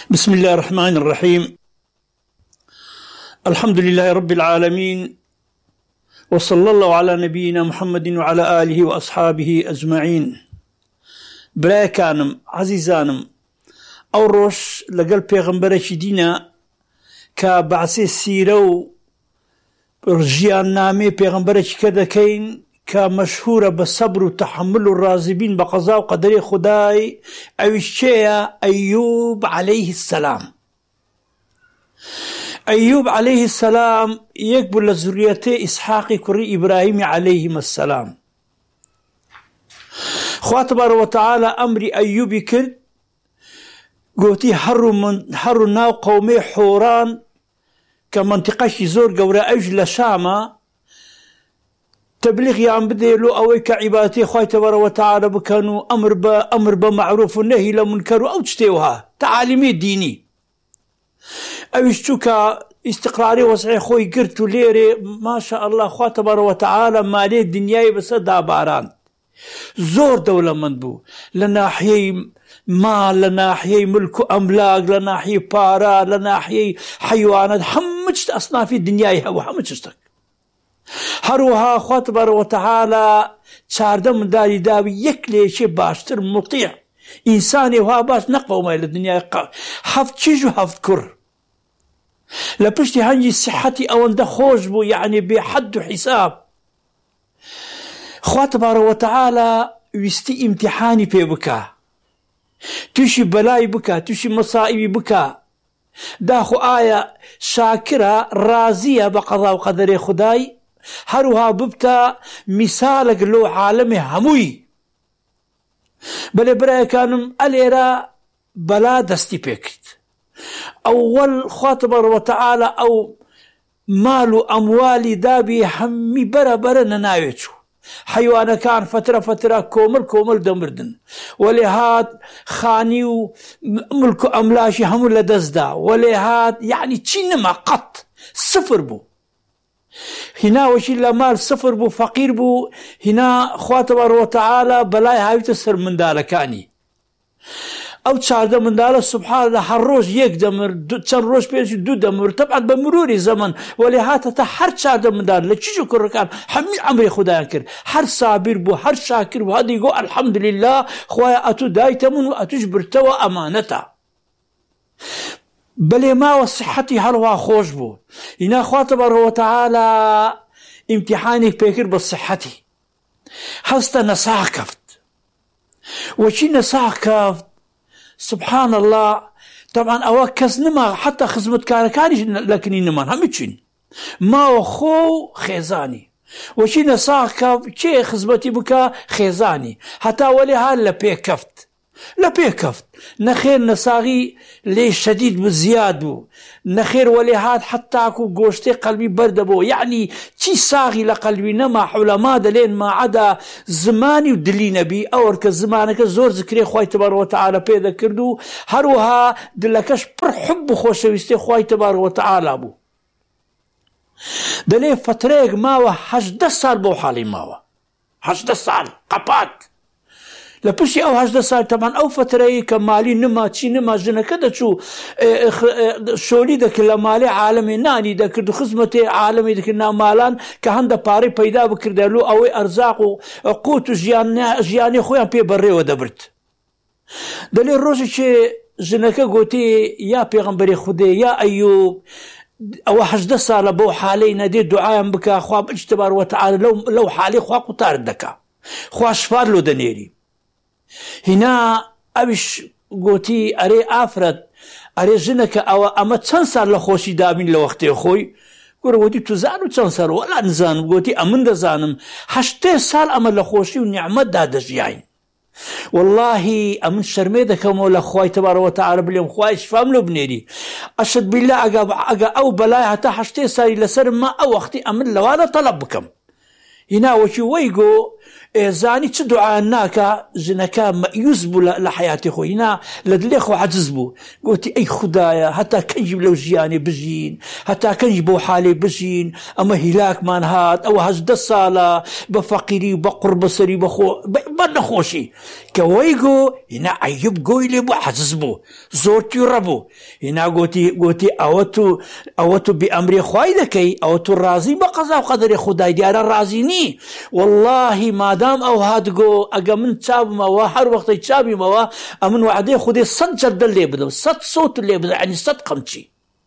بسم الله الرحمن الرحيم. الحمد لله رب العالمين، وصلى الله على نبينا محمد وعلى آله وأصحابه أجمعين. برايكانم عزيزانم أوروش لقل پیغمبرش دينا كبعثي سيرو رجيان نامي پیغمبرش كدكين كمشهورة بالصبر وتحمل الرازبين بقضاء وقدر خداي أو الشيء أيوب عليه السلام. أيوب عليه السلام يقبل لذريته إسحاق كري إبراهيم عليهم السلام. خواتبار وتعالى أمر أيوب كرد قوتي حر ناو قومي حوران كمنطقة زور قورا أجل شامة تبليغ يعم بديلو أويك عبادتي خوي تبارك وتعالى بكانوا أمر بمعروف والنهي لمنكر أو تشتيوها تعاليمي ديني أوشتوكا استقراري وصحي خوي قرتو ليري ما شاء الله خوي تبارك وتعالى مالي دنياي بس داباران زور دولة منبو لناحيي مال لناحيي ملك أملاك لناحيي بارا لناحيي حيوانات حمجت أصنافي دنياي هوا حمجتك هروها خواه تبارك وتعالى چارده من داری داوی یک لیشه باشتر مطیع انسانی وها باش نقوه ما الدنيا هفت چیج و هفت کر لپشتی هنجی صحتی اونده خوش بو يعني بحد و حساب خواه تبارك وتعالى ويستي امتحاني پی بکا توشي بلاي بکا توشي مصائبي بکا داخو آية شاكرة رازية بقضاء وقدر خداي هروها ببتا مثالك لو عالمي هموي بل براي كانم اليرا بلا دستي بيكت اول خاطبر وتعالى او مالو اموالي دابي همي برا نناويتشو حيوانا كان فترة كومل دمردن ولهات خاني وملك املاشي هم لدزدا ولهات يعني تشينما قط صفر بو هنا وشي مال صفر بو فقير بو هنا خواتبار وتعالى بلاي هاي تسر من دالكاني او تشارده من داله سبحان الله هالروج يك دمر تشان روج بيش دو دمر طبعا بمرور الزمن ولهات تحر تشارده من داله لتشجو كركان حمي عمري خدايا كر هر صابر بو هر شاكر بو هذا يقول الحمد لله خويا اتو دايتمن واتجبر توا امانته بل ما وصحتي هلوا خوش بو هنا خواتبار وتعالى امتحانك بيكر بالصحتي هستا نصاح كفت وشي نصاح كفت سبحان الله طبعا اواكس نما حتى خزمت كاركاني لكني نما همتشين ما وخو خيزاني وشي نصاح كفت شي خزمتي بكا خيزاني حتى ولي هال لبيكفت نخير نصاغي ليش شديد بزياد بو نخير ولهاد حتى اكو قوشتي قلبي برد بو يعني چي صاغي لقلبي نما حولما دلين ما عدا زماني ودلي نبي اورك زمانك زور ذكري خوي تبارك وتعالى بيدا كردو هروها دلكش بر حب خوشويستي خوي تبارك وتعالى بو دلي فتريق ماوا 18 سال بو حالي ماوا 18 سال قبات لپشی او 18 سال طبعا او فتره كمالي نما چی نما جنه كده شو شولي دك لمالي عالمي ناني دك خدمته عالمي دك مالان كهند باري پیدا بکردلو او ارزاق قوت جياني خويا بي بري ودبرت دلي روز چه جنه گوتي يا پیغمبر خدي يا ايوب او 18 سال بو حالي ندي دعاء بك اخوا باجتبار وتعالى لو حالي خوا قطار دكا خوا شفار له دنيري هنا أبش قوتي أري آفرد أري جنك أو أما تنسر لخوشي دابين لوقتي خوي قوتي تزانو تنسر ولا نزانو قوتي أمن دزانم 8 سال أما لخوشي ونعمة دادش جاين والله أمن شرميدك مولا خوي تبارك وتعالى باليوم خوي شفام له بنيري أشهد بالله أقا أو بلاي حتى 8 سال لسر ما أو وقتي أمن لوانا طلب بكم هنا وشي ويقو زانی چ دوعا ناکە ژنەکە مەیوس بوو لە حیاتی خۆی هینا لە دلێ خۆ عەجز بوو گوتی ئەی خودایە هەتا کەنجی لەو ژیانێ بژین هەتا کەنجی بۆ حالێ بژین ئەمە هیلاکمان هات ئەوە 18 ساڵە بە فەقیری بە قوربەسەری بە نەخۆشی کە وەی گۆ هینا ئەیوب گۆی لێ بوو عەجز بوو زۆر تووڕە بوو هینا گوتی ئەوە تو بێئەمری خوای دەکەی ئەوە تو ڕازی بە قەزا و قەدەری خودای دیارە ڕازی نی واللهی مادام ئەو هاتگۆ ئەگە من چابمەوە هەر وەختەی چابیمەوە ئەمن وعدەی خودێ 100 جەردە لێ بدەم 100 سۆت لێ بدە عنی 100 قەمچی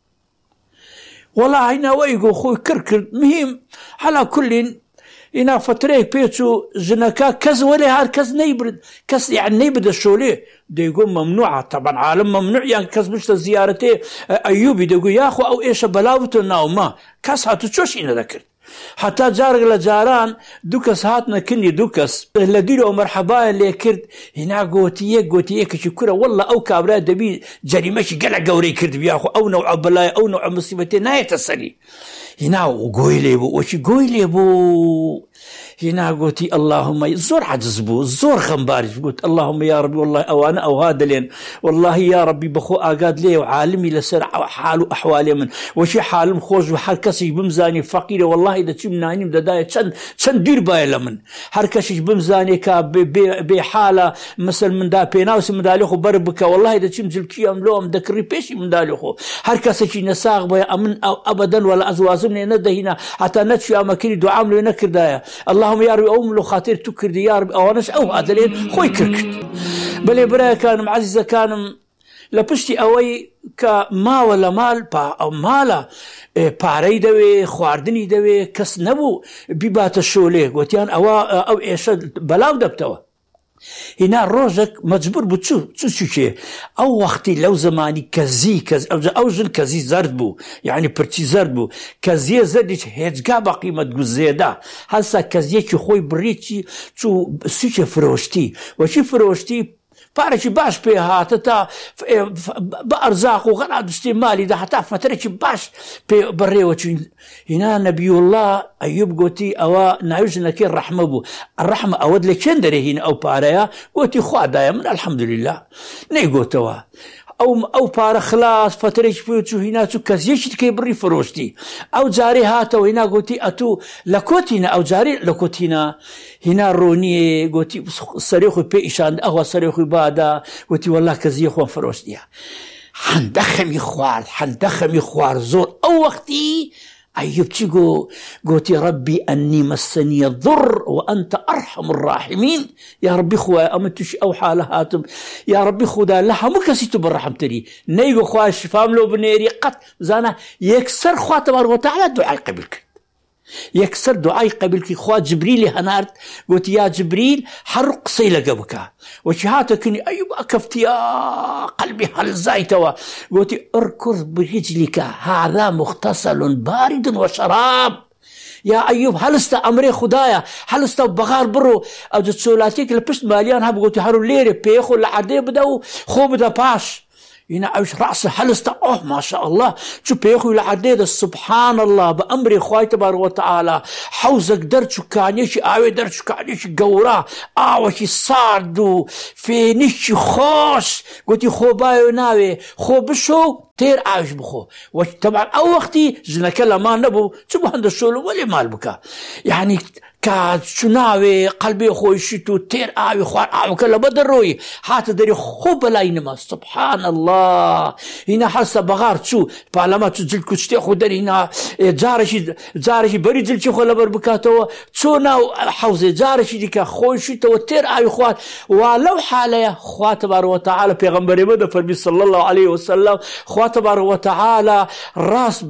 والله هیناوەی گۆ خۆی کرد مهم حالا کلین هینا فترەیەک پێچوو ژنەکە کەس وەرێ هەر کەس نەیبرد کەس یعنی نەیبدە شۆلێ دەیگۆ مەمنوعە طبعا عالم مەمنوع یان کەس بشتە زیارەتێ ئەیوبی دەگو یاخۆ ئەو ئێشە بەلاوتە ناوما کەس هاتو چۆشی نەدەکرد حتا جارێک لە جاران دوو کەس هاتنە کنی دوو کەس لە دیرەوە مەرحەبایان لێ کرد هینا گوتی یەکێکی کورە وەڵڵا ئەو کابرا دەبی جەریمەشی گەلە گەورەی کردبی یاخۆ ئەو نەوعە بەلایە ئەو نەوعە موسیبەتێ نایەتە سەری هینا گۆی لێ بوو وەچی گۆی لێ بوو هینا گوتی اللهم زۆر عەجز بوو زۆر خەمباریش گوت اللهم یا ربی والله ئەوانە ئەوها دەلێن والله یا ربی بەخۆ ئاگاد لێ و عالمی لەسەر حال و ئەحوالێ من وەچی حالم خۆش و هەر کەسێک بمزانی فەقیرە والله دەچیم نانیم دەدایە چەند دیر باە لە من هەر کەسیش بمزانێ کە بێ حالە مەسەل مندا پێناوسی منداڵی خۆ بەر بکە والله دەچیم جلکیەم لۆم دەکڕی پێشی منداڵی خۆ هەر کەسێکی نەساغ بۆیە ئەمن ئەبەدەن وەلا ئەزوازم لێ نەدەهینا هەتا نەچوی ئەمەکردی دوعام لێ نەکردایە اللهم یا ربی ئەوم لە خاتر تو کردی یا ربی ئەوانەش ئەو هادەلێن خۆی کرد بەلێ برایەکانم عەزیزەکانم لە پشتی ئەوەی کە ماوە لە مالە پارەی دەوێ خواردنی دەوێ کەس نەبوو بیباتە شۆلێ گوتیان ئەو ئێشە بەلاو دەبتەوە هینا ڕۆژێک مەجبور بوو چووکێ ئەو وەختی لەو زمانی کەزی ئەو ژن کەزی زەرد بوو یعنی پرچی زەرد بوو کەزیە زەردیش هێچگا بە قیمەت گوزێدا هەستا کەزیەکی خۆی بڕیچی چوو سوچە فرۆشتی وەچی فرۆشتی پارێکی باش پێ هاتە تا بە ئەرزاق و غەنا دشتێ مالیدا هەتا فترێکی باش پێ بەڕێوە چوین هینا نەبیوڵڵا ئەیوب گوتی ئەوە ناوی ژنەکەی ڕەحمە بوو ڕەحمە ئەوەت لە چێن دەرەهینە ئەو پارەیە گوتی خوادایە من الحەمدولله نەیگوتەوە ئەو پارە خلاص فترێکی پێ چوو هینا چوو کەزیەکی تکەی بڕی فرۆشتی ئەو جارێ هاتەوە هینا گوتی ئەتوو لە کۆتینە ئەو جارێ لە کۆتینە هینا ڕۆنیێ گوتی سەرێ خۆی پێ ئیشاند ئەوە سەرێ خۆی بادا گوتی وەڵا کەزیە خۆم فرۆشتیە هەندە خەمی خوارد زۆر ئەو وەختی أيوب تيجو قوتي ربي أني مسني الضر وأنت أرحم الراحمين يا ربي خوا أمتش أو حالة هاتم يا ربي خدا لها مكسيتو بالرحمتري نيجو خوا شفام لو بنيري قط زانا يكسر خوا تبارك وتعالى دعاء قبلك يكسر دعاء قبلك خوا جبريل هنارت قلت يا جبريل حرق صيلة قبك وشهاتكني أيوب أكفت يا قلبي هل زايتوا قلت اركض برجلك هذا مغتسل بارد وشراب يا أيوب هل است أمري خدايا هل است بغار برو أو جتسولاتيك لبشت ماليان هب قلت هارو ليري بيخو لعدي بدأو خو بدا باش هنا أوش رأسه حلسته ما شاء الله شو بيخوي لعديد سبحان الله بأمر خواي تبارك وتعالى حوزك درشو كانيش آوي درشو كانيش قورا آوشي صاردو فينيش خوش قلتي خو بايو ناوي خو بشو تير عايش بخو طبعا أو وقتي جنك لما نبو شو بهند الشولو ولي مال بكا يعني كاد شناوي قلبي خوي شتو تير آوي خوار آوي كلا بدروي حتى دري خوب لاينما سبحان الله هنا حاسة بغار شو بعلامات جل كشتي خو دري هنا جارشي بري جل شو خلا بربكاتو شو ناو حوزة جارشي ديك خوي شتو تير آوي خوار ولو حالة خوا تبارك وتعالى بيغمبري مدى فرمي صلى الله عليه وسلم خوا تبارك وتعالى راس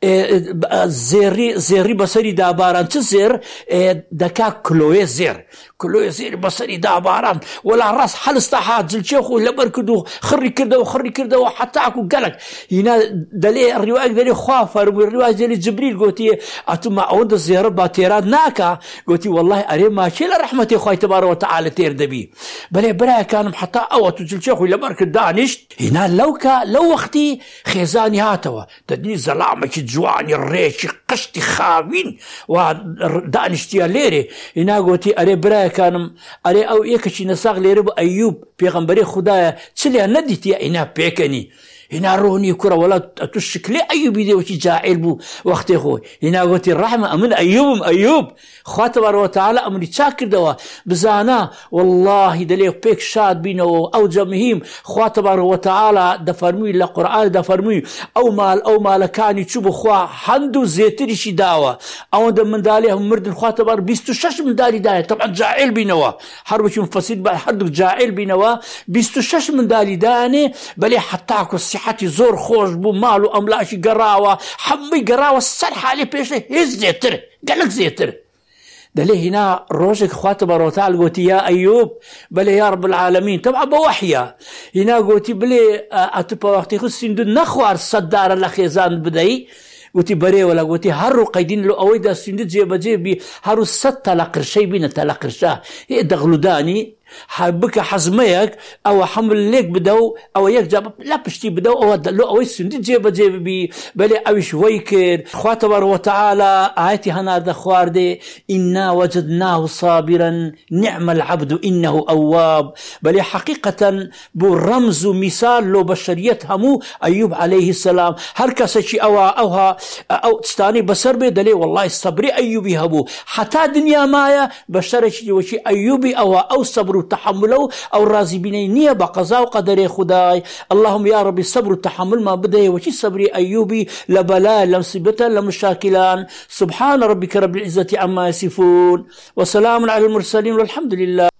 زيري بصري داباران تزير دكا كلوي زير بصري داباران ولا راس حلستا حاج الشيخو لبر كدو خري كردو حتى اكو قالك هنا دلي الروايه دلي خافر والروايه دلي جبريل قوتي اتما اود زياره باتيرات ناكا قوتي والله اري ماشي لرحمتي خوي تبارك وتعالى تير دبي بلي برا كان حتى اوت الشيخو لبر كدانش هنا لو وقتي خزاني هاتوا تدني زلامه جواني الريش قشتي خاوين ودانشتي ليري هنا قوتي اري برا كانم أري أو يكشي نساق ليرب أيوب بيغمبري خدايا تسلي نديتي إنا بيكني هنا روني كرة ولا تشك لي أيوب يدي وشي جاعل بو وقتي خوي هنا قلت الرحمة أمن أيوب خاطر وتعالى أمني تشاكر دوا بزانا والله دليق بيك شاد بينو أو جمهيم خاطر وتعالى دفرمي لقرآن دفرمي أو مال كان تشوبو خوا حندو زيتري شي داوا أو دم من داليهم مرد خاطر بيستو شش من دالي داية طبعا جاعل بينوا حربش مفسد بقى حدك جاعل بينوا بيستو شش من دالي داني بلي حتاكو حتى زور خوش بو مالو أملاشي قراوة حمي قراوة السرحة علي بيشه هز زيتر قالك زيتر دلي هنا روشك خواتب روتال قوتي يا أيوب بلي يا رب العالمين طبعا بوحيا هنا قوتي بلي أتبا وقتي خسين دون نخوار صدار الأخيزان بدأي قوتي بري ولا قوتي هارو قيدين لو أويدا سندد جيبي هارو ست تلقرشي بين تلقرشاه هي دغلوداني حبك حزميك او حمل ليك بدو او يك جاب لا بشتي بدو او لو او سندي جيب بلي او شويكر خاطر وتعالى ايتي هنا دخوار دي انا وجدناه صابرا نعم العبد انه اواب بلي حقيقه بالرمز مثال لو بشريه همو ايوب عليه السلام هركس شي او تستاني بسر بدلي والله الصبر ايوبي هبو حتى دنيا مايا بشرش وشي ايوبي او صبر تحمله أو رازي بنينية بقضاء وقدر خداي اللهم يا ربي الصبر والتحمل ما بدأ وشي صبري أيوبي لبلاء لمصيبة لمشاكلان سبحان ربك رب العزة عما يصفون وسلام على المرسلين والحمد لله.